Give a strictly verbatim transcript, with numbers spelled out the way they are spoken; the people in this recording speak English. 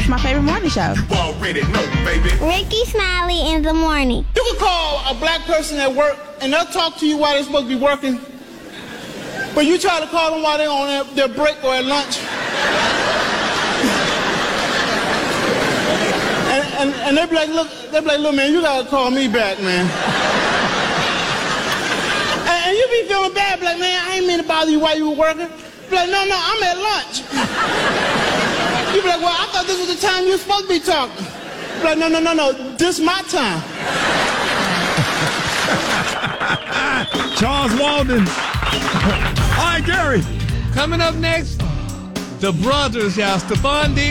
That's my favorite morning show. You already know, baby. Ricky Smiley in the morning. You can call a black person at work and they'll talk to you while they're supposed to be working. But you try to call them while they're on their, their break or at lunch. and, and, and they'll be like, look, they'll be like, look, man, you gotta call me back, man. and, and you be feeling bad, be like, man, I ain't mean to bother you while you were working. Be like, no, no, I'm at lunch. You be like, well, I thought this was the time you were supposed to be talking. Be like, no, no, no, no, this is my time. Charles Walden. All right, Gary. Coming up next, the brothers, y'all. Stephon Diggs